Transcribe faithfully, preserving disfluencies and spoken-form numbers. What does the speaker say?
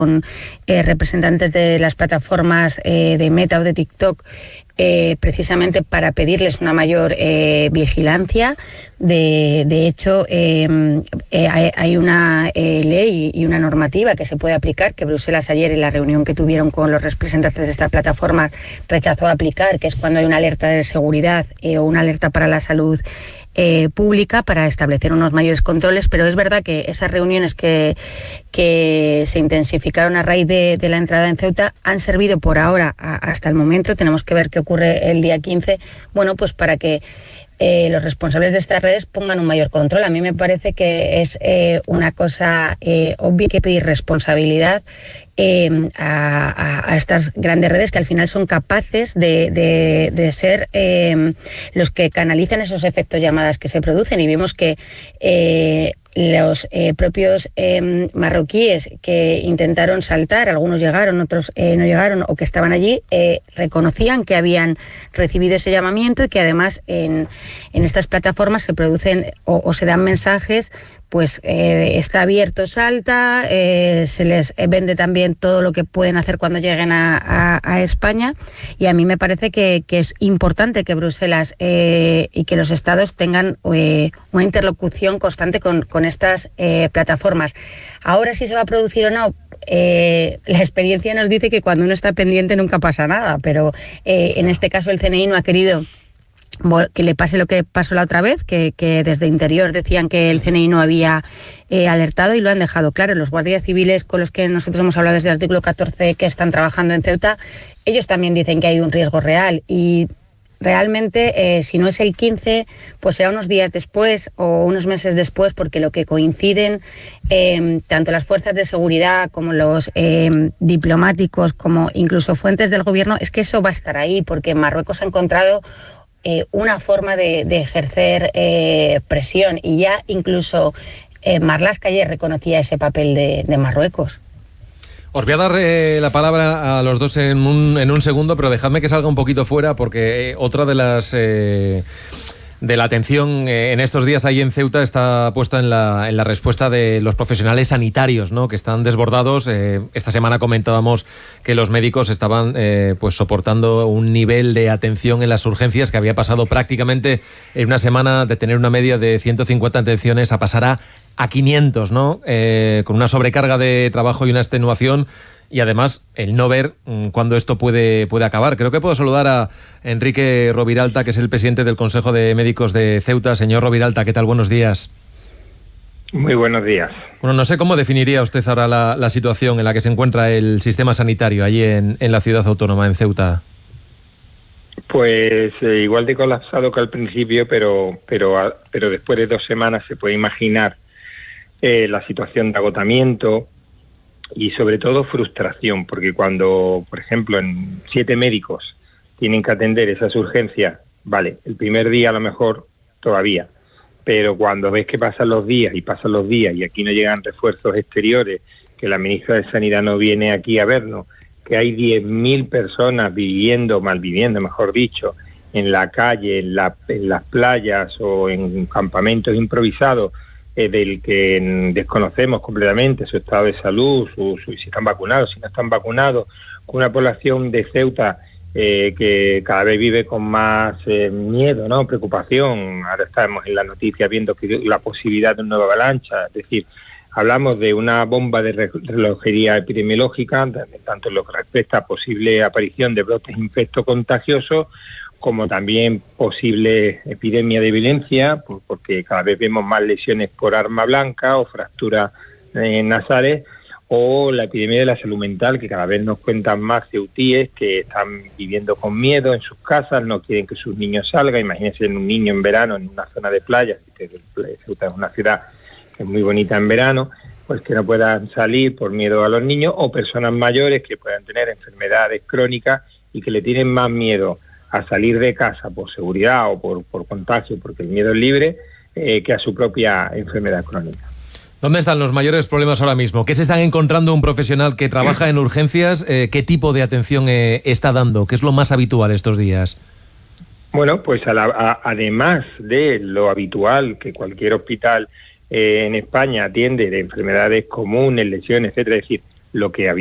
con eh, representantes de las plataformas eh, de Meta o de TikTok, eh, precisamente para pedirles una mayor eh, vigilancia. De, de hecho, eh, eh, hay, hay una eh, ley y una normativa que se puede aplicar, que Bruselas ayer en la reunión que tuvieron con los representantes de esta plataforma rechazó aplicar, que es cuando hay una alerta de seguridad eh, o una alerta para la salud Eh, pública, para establecer unos mayores controles. Pero es verdad que esas reuniones que, que se intensificaron a raíz de, de la entrada en Ceuta han servido por ahora, a, hasta el momento, tenemos que ver qué ocurre el día quince, bueno, pues para que eh, los responsables de estas redes pongan un mayor control. A mí me parece que es eh, una cosa eh, obvia, que pedir responsabilidad eh, a, a, a estas grandes redes que al final son capaces de, de, de ser eh, los que canalizan esos efectos llamadas que se producen, y vemos que eh, los eh, propios eh, marroquíes que intentaron saltar, algunos llegaron, otros eh, no llegaron, o que estaban allí, eh, reconocían que habían recibido ese llamamiento, y que además en, en estas plataformas se producen o, o se dan mensajes, pues eh, está abierto Salta, eh, se les vende también todo lo que pueden hacer cuando lleguen a, a, a España, y a mí me parece que, que es importante que Bruselas eh, y que los estados tengan eh, una interlocución constante con, con estas eh, plataformas. Ahora, si se va a producir o no, eh, la experiencia nos dice que cuando uno está pendiente nunca pasa nada, pero eh, en este caso el C N I no ha querido que le pase lo que pasó la otra vez, que, que desde Interior decían que el C N I no había eh, alertado, y lo han dejado claro. Los guardias civiles con los que nosotros hemos hablado desde el artículo catorce, que están trabajando en Ceuta, ellos también dicen que hay un riesgo real, y realmente eh, si no es el quince, pues será unos días después o unos meses después, porque lo que coinciden eh, tanto las fuerzas de seguridad como los eh, diplomáticos, como incluso fuentes del gobierno, es que eso va a estar ahí, porque Marruecos ha encontrado Eh, una forma de, de ejercer eh, presión, y ya incluso eh, Marlaska ayer reconocía ese papel de, de Marruecos. Os voy a dar eh, la palabra a los dos en un, en un segundo, pero dejadme que salga un poquito fuera, porque eh, otra de las eh, de la atención eh, en estos días ahí en Ceuta está puesta en la, en la respuesta de los profesionales sanitarios, ¿no?, que están desbordados. Eh, esta semana comentábamos que los médicos estaban eh, pues soportando un nivel de atención en las urgencias que había pasado prácticamente en una semana de tener una media de ciento cincuenta atenciones a pasar a, a quinientos, ¿no? Eh, con una sobrecarga de trabajo y una extenuación, y además el no ver mmm, cuándo esto puede, puede acabar. Creo que puedo saludar a Enrique Roviralta, que es el presidente del Consejo de Médicos de Ceuta. Señor Roviralta, ¿qué tal? Buenos días. Muy buenos días. Bueno, no sé cómo definiría usted ahora la, la situación en la que se encuentra el sistema sanitario allí en, en la ciudad autónoma, en Ceuta. Pues eh, igual de colapsado que al principio, pero, pero, pero después de dos semanas se puede imaginar eh, la situación de agotamiento y sobre todo frustración, porque cuando, por ejemplo, en siete médicos tienen que atender esas urgencias, vale, el primer día a lo mejor todavía, pero cuando ves que pasan los días y pasan los días y aquí no llegan refuerzos exteriores, que la ministra de Sanidad no viene aquí a vernos, que hay diez mil personas viviendo, malviviendo, mejor dicho, en la calle, en, la, en las playas o en campamentos improvisados, eh, del que mm, desconocemos completamente su estado de salud, su, su, si están vacunados, si no están vacunados, con una población de Ceuta eh, que cada vez vive con más eh, miedo, ¿no?, preocupación. Ahora estamos en la noticia viendo que la posibilidad de una nueva avalancha, es decir, hablamos de una bomba de relojería epidemiológica, tanto en lo que respecta a posible aparición de brotes infectocontagiosos, como también posible epidemia de violencia, porque cada vez vemos más lesiones por arma blanca o fracturas eh, nasales, o la epidemia de la salud mental, que cada vez nos cuentan más ceutíes que están viviendo con miedo en sus casas, no quieren que sus niños salgan. Imagínense un niño en verano en una zona de playa, que Ceuta es una ciudad que es muy bonita en verano, pues que no puedan salir por miedo a los niños, o personas mayores que puedan tener enfermedades crónicas y que le tienen más miedo a salir de casa por seguridad o por, por contagio, porque el miedo es libre, eh, que a su propia enfermedad crónica. ¿Dónde están los mayores problemas ahora mismo? ¿Qué se están encontrando un profesional que trabaja en urgencias? Eh, ¿Qué tipo de atención eh, está dando? ¿Qué es lo más habitual estos días? Bueno, pues a la, a, además de lo habitual que cualquier hospital eh, en España atiende, de enfermedades comunes, lesiones, etcétera, es decir, lo que había